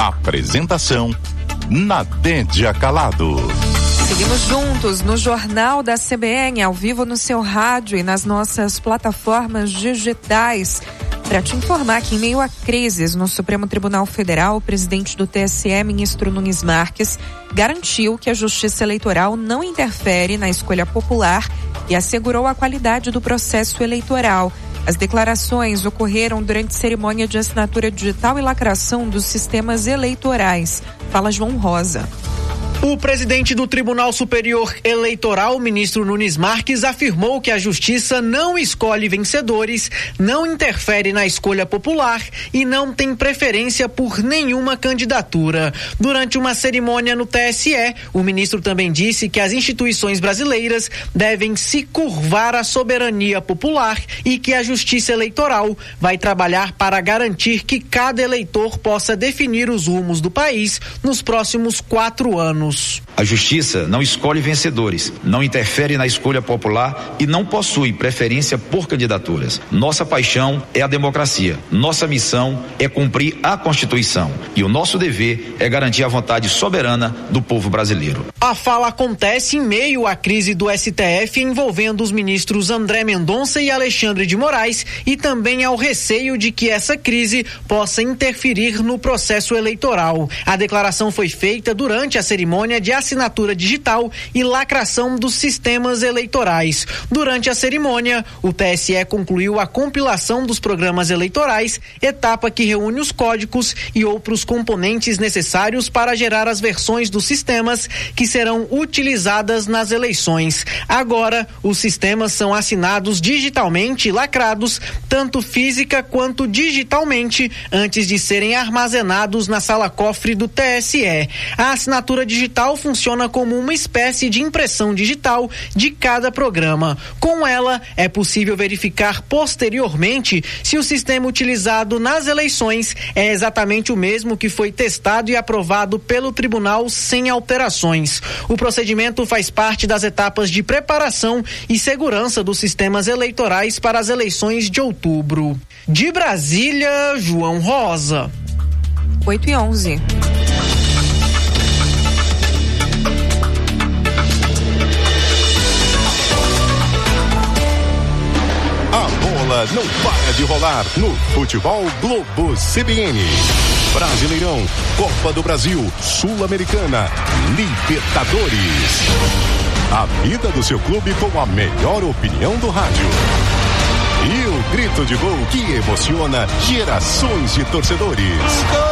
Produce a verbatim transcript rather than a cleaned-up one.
Apresentação: Nadédia Calado. Seguimos juntos no Jornal da C B N, ao vivo no seu rádio e nas nossas plataformas digitais. Para te informar que, em meio a crises no Supremo Tribunal Federal, o presidente do T S E, ministro Nunes Marques, garantiu que a Justiça Eleitoral não interfere na escolha popular e assegurou a qualidade do processo eleitoral. As declarações ocorreram durante cerimônia de assinatura digital e lacração dos sistemas eleitorais. Fala João Rosa. O presidente do Tribunal Superior Eleitoral, ministro Nunes Marques, afirmou que a Justiça não escolhe vencedores, não interfere na escolha popular e não tem preferência por nenhuma candidatura. Durante uma cerimônia no T S E, o ministro também disse que as instituições brasileiras devem se curvar à soberania popular e que a Justiça Eleitoral vai trabalhar para garantir que cada eleitor possa definir os rumos do país nos próximos quatro anos. A Justiça não escolhe vencedores, não interfere na escolha popular e não possui preferência por candidaturas. Nossa paixão é a democracia. Nossa missão é cumprir a Constituição. E o nosso dever é garantir a vontade soberana do povo brasileiro. A fala acontece em meio à crise do S T F envolvendo os ministros André Mendonça e Alexandre de Moraes e também ao receio de que essa crise possa interferir no processo eleitoral. A declaração foi feita durante a cerimônia de assinatura digital e lacração dos sistemas eleitorais. Durante a cerimônia, o T S E concluiu a compilação dos programas eleitorais, etapa que reúne os códigos e outros componentes necessários para gerar as versões dos sistemas que serão utilizadas nas eleições. Agora, os sistemas são assinados digitalmente e lacrados, tanto física quanto digitalmente, antes de serem armazenados na sala-cofre do T S E. A assinatura digital funciona como uma espécie de impressão digital de cada programa. Com ela, é possível verificar posteriormente se o sistema utilizado nas eleições é exatamente o mesmo que foi testado e aprovado pelo tribunal sem alterações. O procedimento faz parte das etapas de preparação e segurança dos sistemas eleitorais para as eleições de outubro. De Brasília, João Rosa. oito e onze. A bola não para de rolar no Futebol Globo C B N. Brasileirão, Copa do Brasil, Sul-Americana, Libertadores. A vida do seu clube com a melhor opinião do rádio. E o grito de gol que emociona gerações de torcedores.